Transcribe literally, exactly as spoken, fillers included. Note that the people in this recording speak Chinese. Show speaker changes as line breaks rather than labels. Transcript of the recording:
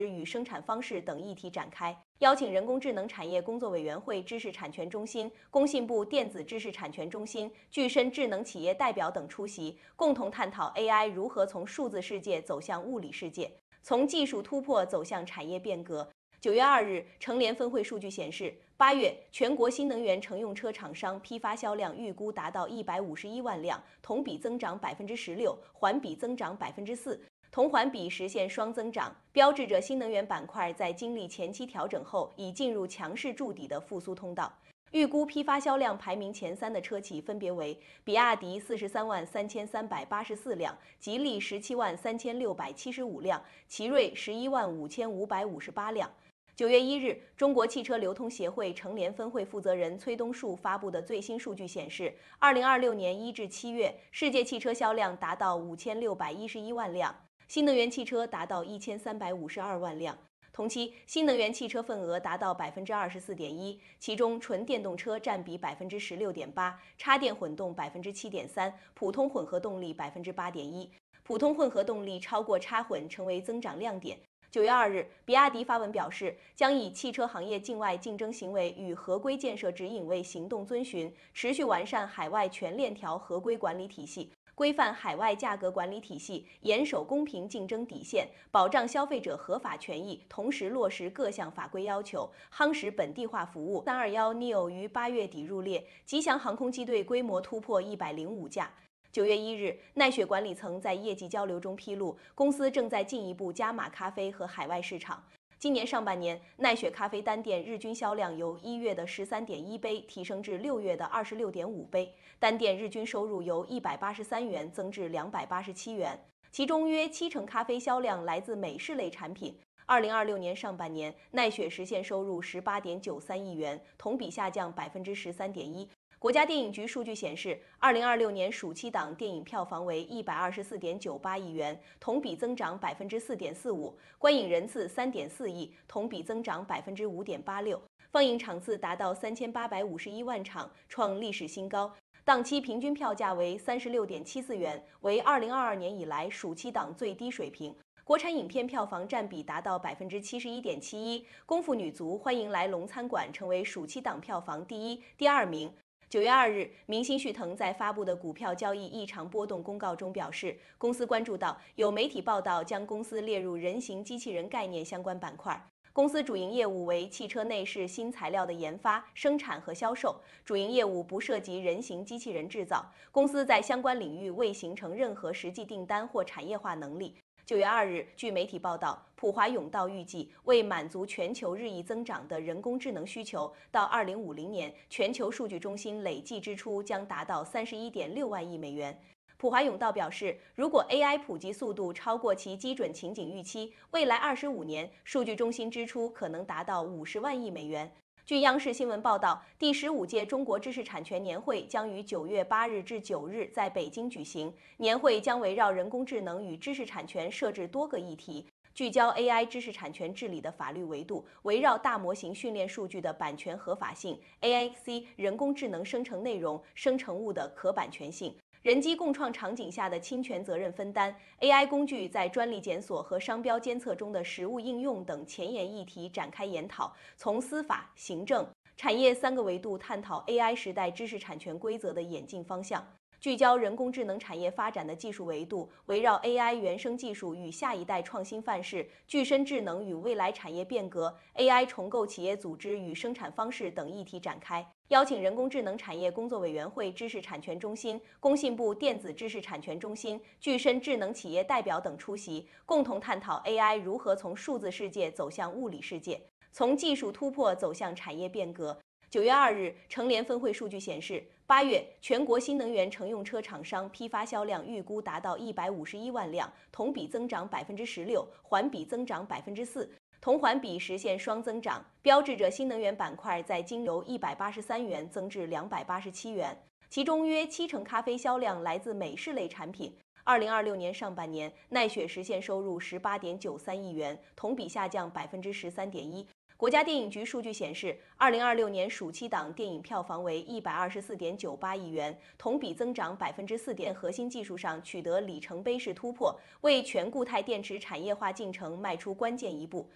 与生产方式等议题展开，邀请人工智能产业工作委员会知识产权中心、工信部电子知识产权中心、具身智能企业代表等出席，共同探讨 A I 如何从数字世界走向物理世界，从技术突破走向产业变革。九月二日，乘联分会数据显示，八月全国新能源乘用车厂商批发销量预估达到一百五十一万辆，同比增长百分之十六，环比增长百分之四，同环比实现双增长，标志着新能源板块在经历前期调整后，已进入强势筑底的复苏通道。预估批发销量排名前三的车企分别为比亚迪四十三万三千三百八十四辆，吉利十七万三千六百七十五辆，奇瑞十一万五千五百五十八辆。九月一日，中国汽车流通协会乘联分会负责人崔东树发布的最新数据显示，二零二六年一至七月，世界汽车销量达到五千六百一十一万辆，新能源汽车达到一千三百五十二万辆。同期，新能源汽车份额达到百分之二十四点一，其中纯电动车占比百分之十六点八，插电混动百分之七点三，普通混合动力百分之八点一，普通混合动力超过插混成为增长亮点。九月二日，比亚迪发文表示，将以汽车行业境外竞争行为与合规建设指引为行动遵循，持续完善海外全链条合规管理体系，规范海外价格管理体系，严守公平竞争底线，保障消费者合法权益，同时落实各项法规要求，夯实本地化服务。三二一 neo 于八月底入列，吉祥航空机队规模突破一百零五架。九月一日，奈雪管理层在业绩交流中披露，公司正在进一步加码咖啡和海外市场。今年上半年，奈雪咖啡单店日均销量由一月的十三点一杯提升至六月的二十六点五杯，单店日均收入由一百八十三元增至两百八十七元，其中约七成咖啡销量来自美式类产品。二零二六年上半年，奈雪实现收入十八点九三亿元，同比下降百分之十三点一。国家电影局数据显示，二零二六年暑期档电影票房为一百二十四点九八亿元，同比增长百分之四点四五，观影人次三点四亿，同比增长百分之五点八六，放映场次达到三千八百五十一万场，创历史新高。档期平均票价为三十六点七四元，为二零二二年以来暑期档最低水平。国产影片票房占比达到百分之七十一点七一，《功夫女足欢迎来龙餐馆》成为暑期档票房第一、第二名。九月二日，明星旭腾在发布的股票交易异常波动公告中表示，公司关注到有媒体报道将公司列入人形机器人概念相关板块。公司主营业务为汽车内饰新材料的研发、生产和销售，主营业务不涉及人形机器人制造。公司在相关领域未形成任何实际订单或产业化能力。九月二日，据媒体报道，普华永道预计，为满足全球日益增长的人工智能需求，到二零五零年，全球数据中心累计支出将达到三十一点六万亿美元。普华永道表示，如果 A I 普及速度超过其基准情景预期，未来二十五年，数据中心支出可能达到五十万亿美元。据央视新闻报道，第十五届中国知识产权年会将于九月八日至九日在北京举行。年会将围绕人工智能与知识产权设置多个议题，聚焦 A I 知识产权治理的法律维度，围绕大模型训练数据的版权合法性、A I C 人工智能生成内容、生成物的可版权性。人机共创场景下的侵权责任分担、A I 工具在专利检索和商标监测中的实务应用等前沿议题展开研讨，从司法、行政、产业三个维度探讨 A I 时代知识产权规则的演进方向。聚焦人工智能产业发展的技术维度，围绕 A I 原生技术与下一代创新范式、具身智能与未来产业变革、A I 重构企业组织与生产方式等议题展开，邀请人工智能产业工作委员会知识产权中心、工信部电子知识产权中心、具身智能企业代表等出席，共同探讨 A I 如何从数字世界走向物理世界，从技术突破走向产业变革。九月二日，乘联分会数据显示，八月全国新能源乘用车厂商批发销量预估达到一百五十一万辆，同比增长百分之十六，环比增长百分之四，同环比实现双增长，标志着新能源板块在经由一百八十三元增至两百八十七元，其中约七成咖啡销量来自美式类产品。二零二六年上半年，奈雪实现收入十八点九三亿元，同比下降百分之十三点一。国家电影局数据显示，二零二六年暑期档电影票房为一百二十四点九八亿元，同比增长百分之四点，核心技术上取得里程碑式突破，为全固态电池产业化进程迈出关键一步。